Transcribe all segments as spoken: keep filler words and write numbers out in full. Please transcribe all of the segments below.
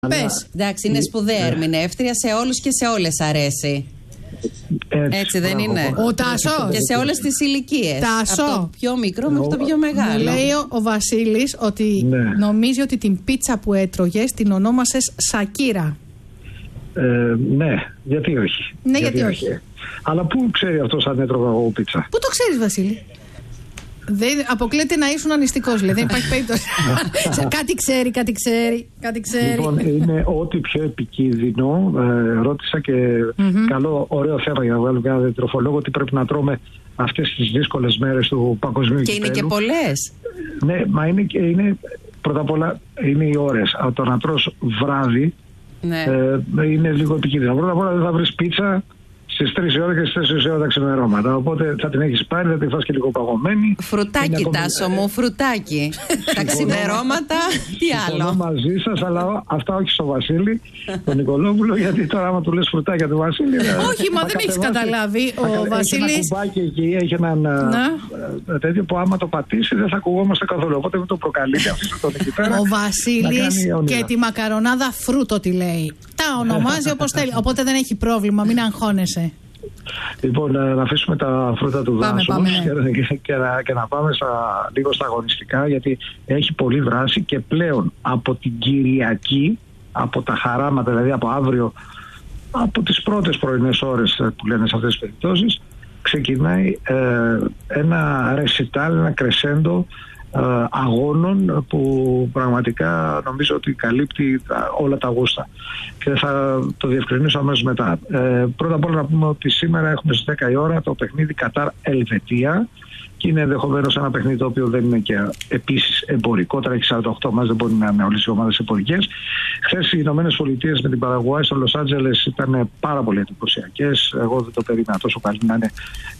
Πες. Εντάξει, είναι σπουδαία ερμηνεύτρια, σε όλους και σε όλες αρέσει. Έτσι, Έτσι δεν μπράβο, είναι. Ο Τάσος. Και σε όλες τις ηλικίες. Τάσο. Από το πιο μικρό μέχρι το πιο μεγάλο. Μου λέει ο, ο Βασίλης ότι ναι. νομίζει ότι την πίτσα που έτρωγες την ονόμασες Σακύρα. Ε, ναι, γιατί όχι. Ναι, γιατί, γιατί όχι. όχι. Αλλά πού ξέρει αυτός αν έτρωγα εγώ πίτσα? Πού το ξέρεις, Βασίλη? Δεν αποκλείεται να ήσουν ανιστικός, λέει. Δεν υπάρχει περίπτωση. Κάτι ξέρει, κάτι ξέρει, κάτι ξέρει. Λοιπόν, είναι ό,τι πιο επικίνδυνο. Ε, ρώτησα και mm-hmm. καλό, ωραίο θέμα για να βγάλω ένα διατροφολόγο, τι πρέπει να τρώμε αυτές τις δύσκολες μέρες του παγκοσμίου και κυπέλλου. Και είναι και πολλές. Ναι, μα είναι, είναι πρώτα απ' όλα είναι οι ώρες. Από το να τρως βράδυ ναι. ε, είναι λίγο επικίνδυνο. Πρώτα απ' όλα δεν θα βρεις πίτσα στις τρεις ώρα και στις τέσσερις ώρα τα ξημερώματα. Οπότε θα την έχεις πάρει, θα τη φας και λίγο παγωμένη. Φρουτάκι, Τάσο μου, φρουτάκι. Τα ξημερώματα, τι άλλο. Συμφωνώ μαζί σας, αλλά αυτά όχι στο Βασίλη, τον Νικολόπουλο, γιατί τώρα άμα του λες φρουτάκια του Βασίλη. Όχι, μα δεν έχεις καταλάβει. Ο Βασίλης. Έχει ένα κουμπάκι εκεί, έχει έναν τέτοιο που άμα το πατήσει δεν θα ακουγόμαστε καθόλου. Οπότε μην το προκαλείτε, αφήστε τον εκεί πέρα. Ο Βασίλης και τη μακαρονάδα φρούτο τη λέει. Τα ονομάζει όπως θέλει. Οπότε δεν έχει πρόβλημα, μην αγχώνεσαι. Λοιπόν, να αφήσουμε τα φρούτα του πάμε, δάσους πάμε, ναι. και, και, να, και να πάμε στα, λίγο στα αγωνιστικά, γιατί έχει πολλή δράση και πλέον από την Κυριακή, από τα χαράματα, δηλαδή από αύριο, από τις πρώτες πρωινές ώρες που λένε σε αυτές τις περιπτώσεις, ξεκινάει ε, ένα ρεσιτάλ, ένα κρεσέντο Uh, αγώνων που πραγματικά νομίζω ότι καλύπτει όλα τα γούστα και θα το διευκρινίσω αμέσως μετά. Ε, πρώτα απ' όλα να πούμε ότι σήμερα έχουμε στις δέκα η ώρα το παιχνίδι Κατάρ-Ελβετία και είναι ενδεχομένως ένα παιχνίδι το οποίο δεν είναι και επίσης εμπορικό. Τώρα έχει σαράντα οκτώ μας, δεν μπορεί να είναι όλες οι ομάδες εμπορικές. Χθες οι Ηνωμένες Πολιτείες με την Παραγουάη στο Λος Άντζελες ήταν πάρα πολύ εντυπωσιακές. Εγώ δεν το περίμενα τόσο καλή να είναι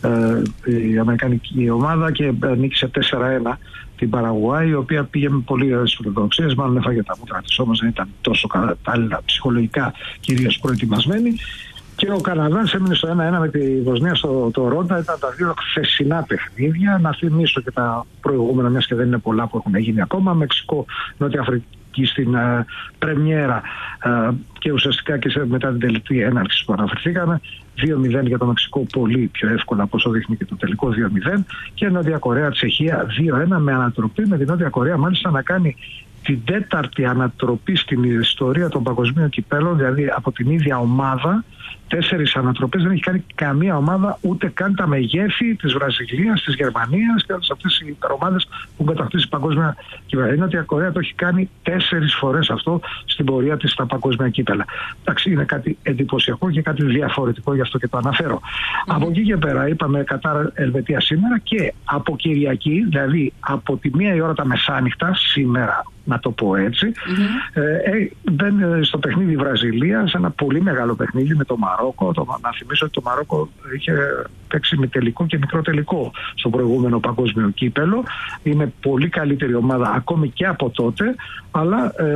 ε, η αμερικανική ομάδα και ε, νίκησε τέσσερα ένα την Παραγουάη, η οποία πήγε με πολύ ωραίες φιλοδοξίες, μάλλον έφαγε τα μούτρα της, όμως δεν ήταν τόσο κατάλληλα ψυχολογικά κυρίως προετοιμασμένη. Και ο Καναδάς έμεινε στο ένα ένα με τη Βοσνία στο Τορόντο. Ήταν τα δύο χθεσινά παιχνίδια. Να θυμίσω και τα προηγούμενα, μιας και δεν είναι πολλά που έχουν γίνει ακόμα. Μεξικό, Νότια Αφρική στην uh, πρεμιέρα uh, και ουσιαστικά και σε, μετά την τελική έναρξη που αναφερθήκαμε. δύο μηδέν για το Μεξικό, πολύ πιο εύκολα από όσο δείχνει και το τελικό δύο μηδέν. Και Νότια Κορέα, Τσεχία δύο ένα με ανατροπή, με την Νότια Κορέα μάλιστα να κάνει την τέταρτη ανατροπή στην ιστορία των παγκοσμίων κυπέλλων, δηλαδή από την ίδια ομάδα. Τέσσερις ανατροπές, δεν έχει κάνει καμία ομάδα, ούτε καν τα μεγέθη της Βραζιλίας, της Γερμανίας και όλες αυτές οι ομάδες που έχουν κατακτήσει παγκόσμια κύπελλα. Η Νότια Κορέα το έχει κάνει τέσσερις φορές αυτό στην πορεία της στα παγκόσμια κύπελλα. Εντάξει, είναι κάτι εντυπωσιακό και κάτι διαφορετικό, γι' αυτό και το αναφέρω. Mm-hmm. Από εκεί και πέρα είπαμε Κατάρ Ελβετία σήμερα και από Κυριακή, δηλαδή από τη μία η ώρα τα μεσάνυχτα σήμερα, να το πω έτσι, mm-hmm. ε, μπαίνει στο παιχνίδι Βραζιλία, σε ένα πολύ μεγάλο παιχνίδι με το Μαρόκο. Το, να θυμίσω ότι το Μαρόκο είχε παίξει με τελικό και μικρό τελικό στο προηγούμενο παγκόσμιο κύπελλο. Είναι πολύ καλύτερη ομάδα ακόμη και από τότε, αλλά ε,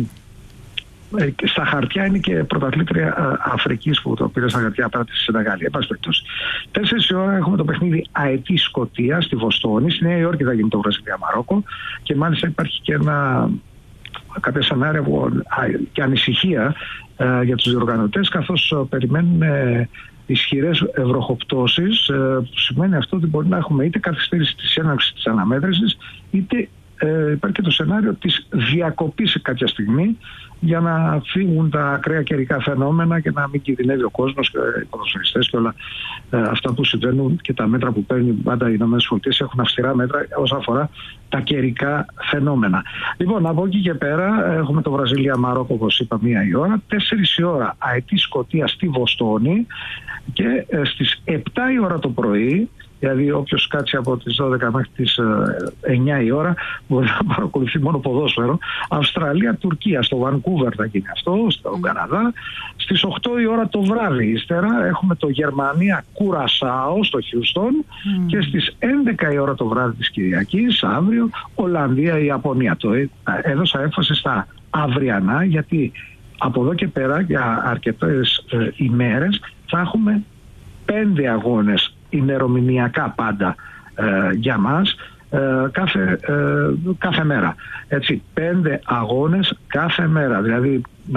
ε, στα χαρτιά είναι και πρωταθλήτρια ε, Αφρικής που το πήρε στα χαρτιά πέρα τη Σενεγάλη. Εν πάση περιπτώσει. Τέσσερις η ώρα έχουμε το παιχνίδι Αετή Σκωτία στη Βοστόνη. Στη Νέα Υόρκη θα γίνει το Βραζιλία-Μαρόκο και μάλιστα υπάρχει και ένα, κάποια σενάρια που, α, και ανησυχία ε, για τους διοργανωτές, καθώς ε, περιμένουν ε, ισχυρές βροχοπτώσεις, ε, που σημαίνει αυτό ότι μπορεί να έχουμε είτε καθυστέρηση της έναρξης της αναμέτρησης, είτε ε, υπάρχει και το σενάριο της διακοπής σε κάποια στιγμή για να φύγουν τα ακραία καιρικά φαινόμενα και να μην κινδυνεύει ο κόσμος και οι ποδοσφαιριστές και όλα ε, αυτά που συμβαίνουν και τα μέτρα που παίρνουν πάντα οι ΗΠΑ έχουν αυστηρά μέτρα όσον αφορά τα καιρικά φαινόμενα. Λοιπόν, από εκεί και πέρα έχουμε το Βραζιλία-Μαρόκο, όπως είπα, μία η ώρα, τέσσερις η ώρα Αετή Σκωτία στη Βοστόνη και ε, στις επτά η ώρα το πρωί, δηλαδή όποιος κάτσει από τις δώδεκα μέχρι τις εννιά η ώρα μπορεί να παρακολουθεί μόνο ποδόσφαιρο. Αυστραλία-Τουρκία, στο Βανκούβερ θα γίνει αυτό, στο mm. Καναδά. Στις οκτώ η ώρα το βράδυ ύστερα έχουμε το Γερμανία-Κουρασάο στο Χιούστον mm. και στις έντεκα η ώρα το βράδυ της Κυριακής, αύριο, Ολλανδία-Ιαπωνία. Το έδωσα έμφαση στα αυριανά, γιατί από εδώ και πέρα για αρκετές ε, ημέρες θα έχουμε πέντε αγώνες ημερομηνιακά πάντα ε, για μας ε, κάθε, ε, κάθε μέρα. Έτσι, πέντε αγώνες κάθε μέρα. Δηλαδή